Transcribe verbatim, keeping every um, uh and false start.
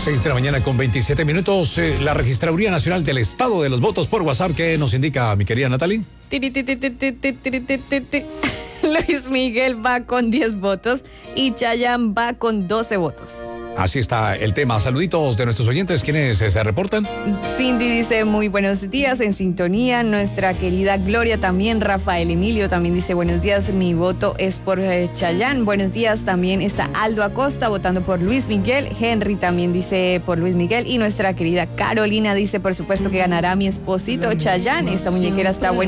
seis de la mañana con veintisiete minutos. Eh, la Registraduría Nacional del Estado de los Votos por WhatsApp, ¿qué nos indica, mi querida Natalie? Luis Miguel va con diez votos y Chayanne va con doce votos. Así está el tema. Saluditos de nuestros oyentes. ¿Quiénes se reportan? Cindy dice muy buenos días, en sintonía. Nuestra querida Gloria también. Rafael Emilio también dice buenos días, mi voto es por eh, Chayanne. Buenos días, también está Aldo Acosta votando por Luis Miguel. Henry también dice por Luis Miguel. Y nuestra querida Carolina dice por supuesto que ganará mi esposito Chayanne. Esta muñequera está buena.